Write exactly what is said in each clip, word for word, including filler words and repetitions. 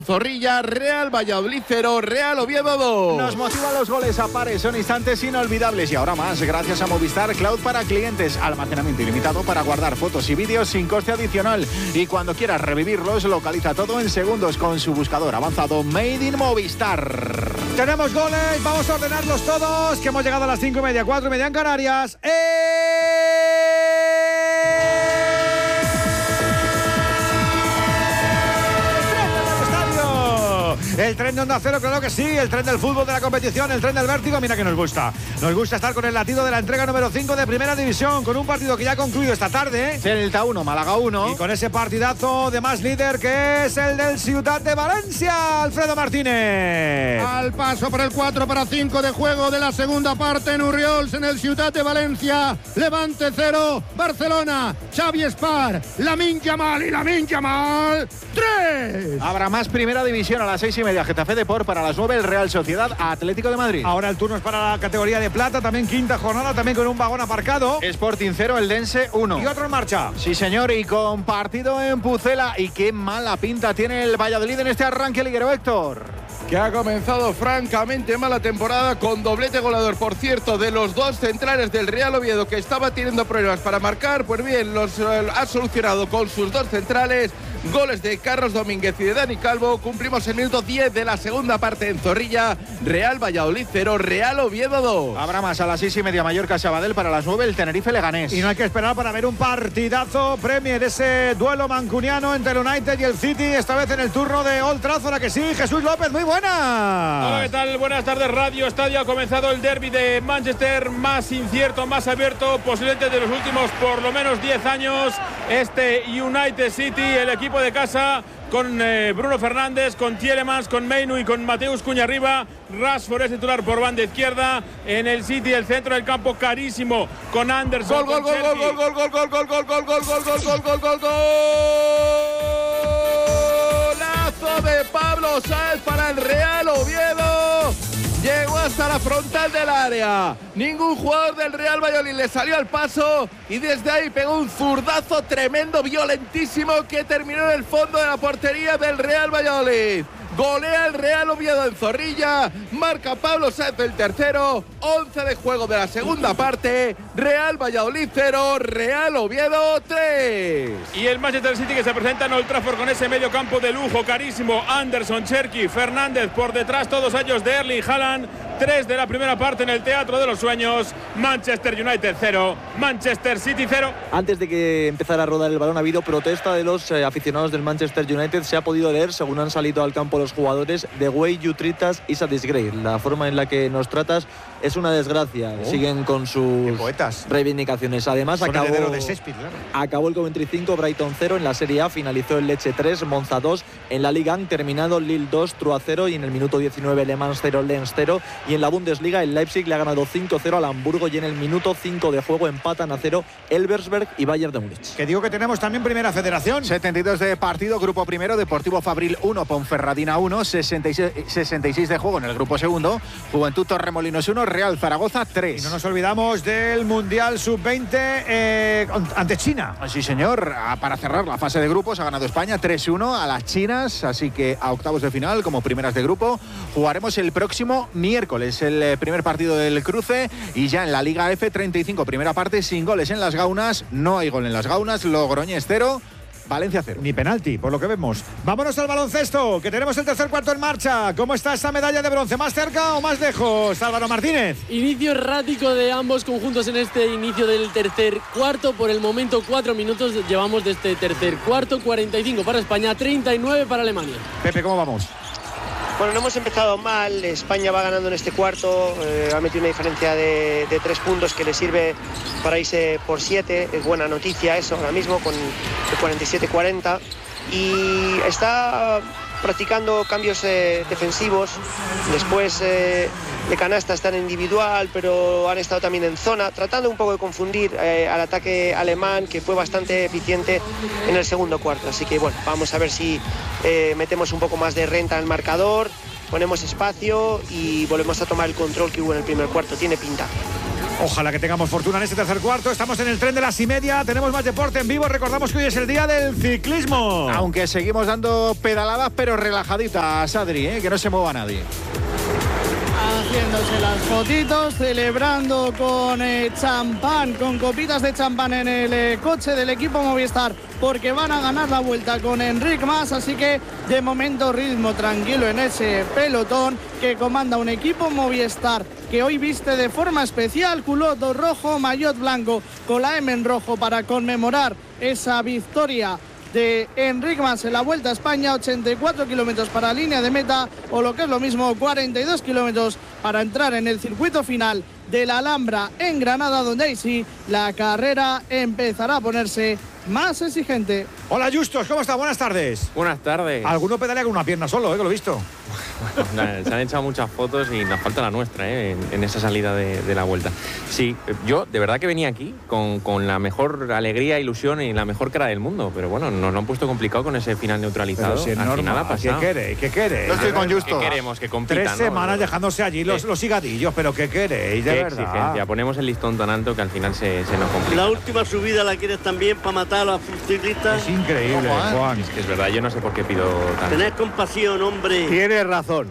Zorrilla, Real Valladolid cero, Real Oviedo dos. Nos motivan los goles a pares, son instantes inolvidables y ahora más gracias a Movistar Cloud para clientes. Almacenamiento ilimitado para guardar fotos y vídeos sin coste adicional. Y cuando quieras revivirlos, localiza todo en segundos con su buscador avanzado Made in Movistar. Tenemos goles, vamos a ordenarlos todos, que hemos llegado a las cinco y media, cuatro y media en Canarias. ¡Eh! El tren de Onda Cero, claro que sí, el tren del fútbol, de la competición, el tren del vértigo, mira que nos gusta. Nos gusta estar con el latido de la entrega número cinco de Primera División, con un partido que ya ha concluido esta tarde. Celta uno, Málaga uno. Y con ese partidazo de más líder que es el del Ciutat de Valencia, Alfredo Martínez. Al paso por el cuatro para cinco de juego de la segunda parte en Urriols, en el Ciutat de Valencia. Levante cero, Barcelona, Xavi Espar, Lamine Yamal y Lamine Yamal, tres. Habrá más Primera División a las seis y media. Getafe Depor, para las nueve el Real Sociedad Atlético de Madrid. Ahora el turno es para la categoría de plata, también quinta jornada, también con un vagón aparcado. Sporting cero, el Dense uno. Y otro en marcha. Sí, señor, y con partido en Pucela. Y qué mala pinta tiene el Valladolid en este arranque liguero, Héctor. Que ha comenzado francamente mala temporada con doblete goleador, por cierto, de los dos centrales del Real Oviedo, que estaba teniendo problemas para marcar. Pues bien, los eh, ha solucionado con sus dos centrales. Goles de Carlos Domínguez y de Dani Calvo. Cumplimos el minuto diez de la segunda parte en Zorrilla. Real Valladolid cero, Real Oviedo dos. Habrá más a las seis y media Mallorca Sabadell, para las nueve el Tenerife Leganés. Y no hay que esperar para ver un partidazo Premier, ese duelo mancuniano entre el United y el City, esta vez en el turno de Old Trafford, ¿a que sí? Jesús López, muy buena. Hola, ¿qué tal? Buenas tardes, Radio Estadio. Ha comenzado el derbi de Manchester, más incierto, más abierto, posiblemente de los últimos por lo menos diez años. Este United City, el equipo de casa, con eh, Bruno Fernández, con Tielemans, con Meinu y con Mateus Cunha arriba. Rashford es titular por banda izquierda. En el City, el centro del campo carísimo, con Anderson. Gol, gol, gol, gol, gol, gol, gol, gol, gol, gol, gol, gol, gol, gol, gol, gol, golazo de Pablo Sáenz para el Real Oviedo. Llegó hasta la frontal del área. Ningún jugador del Real Valladolid le salió al paso y desde ahí pegó un zurdazo tremendo, violentísimo, que terminó en el fondo de la portería del Real Valladolid. Golea el Real Oviedo en Zorrilla, marca Pablo Sáenz el tercero, once de juego de la segunda parte, Real Valladolid cero, Real Oviedo tres. Y el Manchester City, que se presenta en Old Trafford con ese medio campo de lujo carísimo, Anderson, Cherki, Fernández, por detrás todos ellos de Erling Haaland. Tres de la primera parte en el Teatro de los Sueños. Manchester United cero, Manchester City cero. Antes de que empezara a rodar el balón ha habido protesta de los eh, aficionados del Manchester United. Se ha podido leer, según han salido al campo los jugadores: The way you treat us is a disgrace. La forma en la que nos tratas es una desgracia. Oh. Siguen con sus reivindicaciones. Además, acabó, de Shakespeare, claro. acabó el Coventry cinco, Brighton cero. En la Serie A finalizó el Lecce tres, Monza dos. En la Liga han terminado Lille dos, Troyes cero. Y en el minuto diecinueve Le Mans cero, Lens cero. Y en la Bundesliga el Leipzig le ha ganado cinco cero al Hamburgo. Y en el minuto cinco de juego empatan a cero Elversberg y Bayern de Múnich. Que digo que tenemos también Primera Federación. setenta y dos de partido, grupo primero, Deportivo Fabril uno, Ponferradina uno, sesenta y seis, sesenta y seis de juego en el grupo segundo, Juventud Torremolinos uno, Real Zaragoza tres. Y no nos olvidamos del Mundial sub veinte eh, ante China. Sí, señor, para cerrar la fase de grupos ha ganado España tres uno a las chinas, así que a octavos de final como primeras de grupo jugaremos el próximo miércoles el primer partido del cruce. Y ya en la Liga F, treinta y cinco, primera parte, sin goles en las Gaunas, no hay gol en las Gaunas, Logroñés cero, Valencia cero. Ni penalti, por lo que vemos. Vámonos al baloncesto, que tenemos el tercer cuarto en marcha. ¿Cómo está esta medalla de bronce? ¿Más cerca o más lejos, Álvaro Martínez? Inicio errático de ambos conjuntos en este inicio del tercer cuarto. Por el momento, cuatro minutos llevamos de este tercer cuarto. cuarenta y cinco para España, treinta y nueve para Alemania. Pepe, ¿cómo vamos? Bueno, no hemos empezado mal. España va ganando en este cuarto, eh, ha metido una diferencia de, de tres puntos que le sirve para irse por siete. Es buena noticia eso ahora mismo, con el cuarenta y siete cuarenta. Y está practicando cambios eh, defensivos. Después eh, de canasta están en individual, pero han estado también en zona, tratando un poco de confundir eh, al ataque alemán, que fue bastante eficiente en el segundo cuarto. Así que bueno, vamos a ver si eh, metemos un poco más de renta en el marcador, ponemos espacio y volvemos a tomar el control que hubo en el primer cuarto. Tiene pinta. Ojalá que tengamos fortuna en este tercer cuarto. Estamos en el tren de las y media. Tenemos más deporte en vivo. Recordamos que hoy es el día del ciclismo. Aunque seguimos dando pedaladas, pero relajaditas, Adri, ¿eh? Que no se mueva nadie. Haciéndose las fotitos, celebrando con eh, champán, con copitas de champán en el eh, coche del equipo Movistar, porque van a ganar la vuelta con Enric Mas, así que de momento ritmo tranquilo en ese pelotón que comanda un equipo Movistar que hoy viste de forma especial culoto rojo, maillot blanco con la M en rojo para conmemorar esa victoria de Enric Mas en la Vuelta a España. Ochenta y cuatro kilómetros para la línea de meta, o lo que es lo mismo, cuarenta y dos kilómetros para entrar en el circuito final de la Alhambra en Granada, donde ahí sí la carrera empezará a ponerse más exigente. Hola Justos, ¿cómo está? Buenas tardes. Buenas tardes. Alguno pedalea con una pierna solo, ¿eh? Que lo he visto. Bueno, se han echado muchas fotos y nos falta la nuestra, ¿eh? en, en esa salida de, de la vuelta. Sí, yo de verdad que venía aquí con, con la mejor alegría, ilusión y la mejor cara del mundo, pero bueno, nos lo han puesto complicado con ese final neutralizado. Pero si es Al normal, final ha pasado. ¿qué quiere? ¿Qué quiere? Yo estoy con Justos. ¿Qué queremos? Que compita, Tres ¿no? semanas dejándose allí los, los higadillos, pero ¿qué queréis? De Qué verdad. exigencia. Ponemos el listón tan alto que al final se, se nos complica. La última subida la quieres también para matar a los ciclistas. Es increíble, Juan. Es que es verdad, yo no sé por qué pido tanto. Tened compasión, hombre. Tienes razón.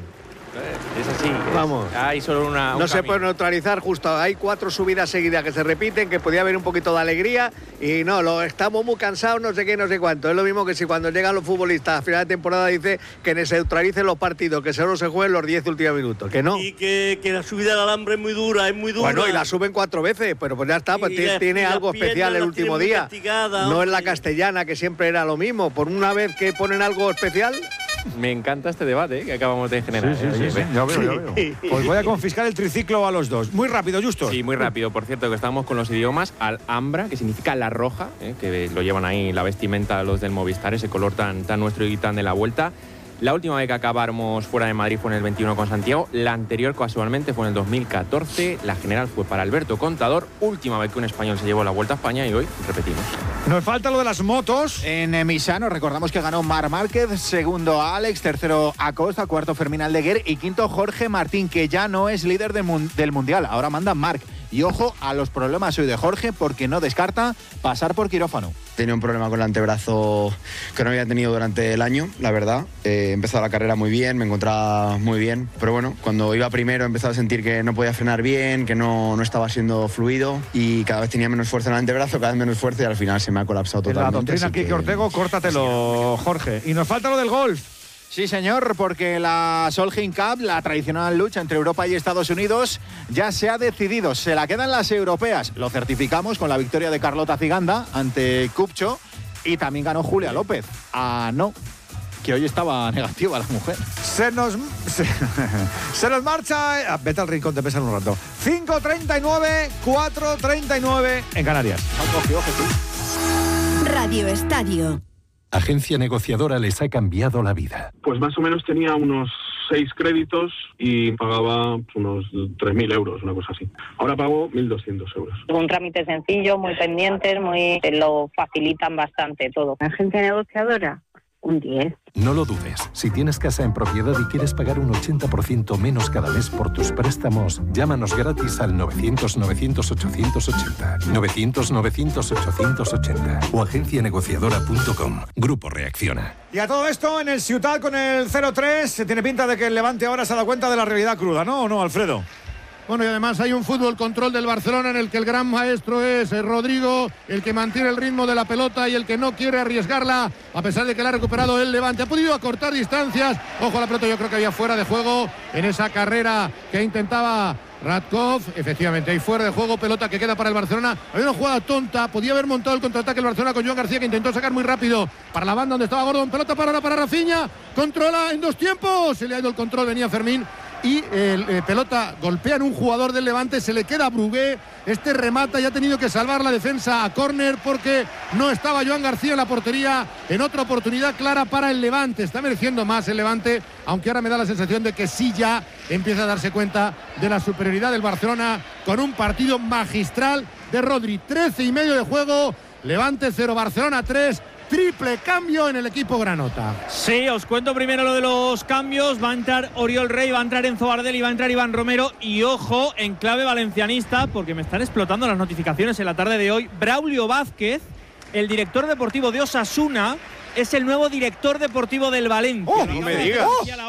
Es así. Vamos. Es, hay solo una. No se puede neutralizar justo. Hay cuatro subidas seguidas que se repiten, que podía haber un poquito de alegría y no, lo estamos muy cansados, no sé qué, no sé cuánto. Es lo mismo que si cuando llegan los futbolistas a final de temporada dice que se neutralicen los partidos, que solo se jueguen los diez últimos minutos, que no. Y que, que la subida del alambre es muy dura, es muy dura. Bueno, y la suben cuatro veces, pero pues ya está, pues Y la- tiene y las algo especial piernas el las último tiene muy día. castigadas, No es la hombre. castellana, que siempre era lo mismo. Por una vez que ponen algo especial. Me encanta este debate, ¿eh? que acabamos de generar. Sí, sí, sí, Oye, sí, ve. ya veo, ya veo. Os voy a confiscar el triciclo a los dos. Muy rápido, Justos. Sí, muy rápido. Por cierto, que estamos con los idiomas Alhambra, que significa la roja, ¿eh? que lo llevan ahí la vestimenta los del Movistar, ese color tan, tan nuestro y tan de la Vuelta. La última vez que acabamos fuera de Madrid fue en el veintiuno con Santiago. La anterior, casualmente, fue en el dos mil catorce. La general fue para Alberto Contador. Última vez que un español se llevó la Vuelta a España y hoy repetimos. Nos falta lo de las motos. En eh, Misano recordamos que ganó Marc Márquez, segundo Alex, tercero Acosta, cuarto Fermín Aldeguer y quinto Jorge Martín, que ya no es líder del, mun- del Mundial. Ahora manda Marc. Y ojo a los problemas hoy de Jorge, porque no descarta pasar por quirófano. Tenía un problema con el antebrazo que no había tenido durante el año, la verdad. He empezado la carrera muy bien, me encontraba muy bien. Pero bueno, cuando iba primero empezaba a sentir que no podía frenar bien, que no, no estaba siendo fluido y cada vez tenía menos fuerza en el antebrazo, cada vez menos fuerza y al final se me ha colapsado En la totalmente. doctrina así Quique que- Ortego, córtatelo, Jorge. Y nos falta lo del golf. Sí, señor, porque la Solheim Cup, la tradicional lucha entre Europa y Estados Unidos, ya se ha decidido. Se la quedan las europeas. Lo certificamos con la victoria de Carlota Ciganda ante Kupcho y también ganó Julia López. Ah, no, que hoy estaba negativa la mujer. Se nos, se, se nos marcha. Ah, vete al rincón, te pesan un rato. cinco treinta y nueve, cuatro treinta y nueve en Canarias. Radio Estadio. Agencia negociadora les ha cambiado la vida. Pues más o menos tenía unos seis créditos y pagaba unos tres mil euros, una cosa así. Ahora pago mil doscientos euros. Un trámite sencillo, muy pendientes, muy lo facilitan bastante todo. Agencia negociadora, un diez. No lo dudes. Si tienes casa en propiedad y quieres pagar un ochenta por ciento menos cada mes por tus préstamos, llámanos gratis al novecientos novecientos ochocientos ochenta. novecientos novecientos ochocientos ochenta o agencia negociadora punto com. Grupo Reacciona. Y a todo esto en el Ciutat con el cero tres. Se tiene pinta de que el Levante ahora se da cuenta de la realidad cruda, ¿no? ¿O no, Alfredo? Bueno, y además hay un fútbol control del Barcelona en el que el gran maestro es eh, Rodrigo, el que mantiene el ritmo de la pelota y el que no quiere arriesgarla, a pesar de que la ha recuperado el Levante. Ha podido acortar distancias. Ojo a la pelota, yo creo que había fuera de juego en esa carrera que intentaba Radkov. Efectivamente, hay fuera de juego, pelota que queda para el Barcelona. Había una jugada tonta, podía haber montado el contraataque el Barcelona con Joan García, que intentó sacar muy rápido para la banda donde estaba Gordon. Pelota para ahora para Rafinha, controla en dos tiempos, se le ha ido el control, venía Fermín. Y el eh, pelota golpea en un jugador del Levante, se le queda a Brugué, este remata y ha tenido que salvar la defensa a córner porque no estaba Joan García en la portería. En otra oportunidad clara para el Levante, está mereciendo más el Levante, aunque ahora me da la sensación de que sí ya empieza a darse cuenta de la superioridad del Barcelona con un partido magistral de Rodri. Trece y medio de juego, Levante cero, Barcelona tres. triple cambio en el equipo granota. Sí, os cuento primero lo de los cambios. Va a entrar Oriol Rey, va a entrar Enzo Bardelli, va a entrar Iván Romero. Y ojo, en clave valencianista, porque me están explotando las notificaciones en la tarde de hoy. Braulio Vázquez, el director deportivo de Osasuna, es el nuevo director deportivo del Valencia. ¡Oh, no me digas!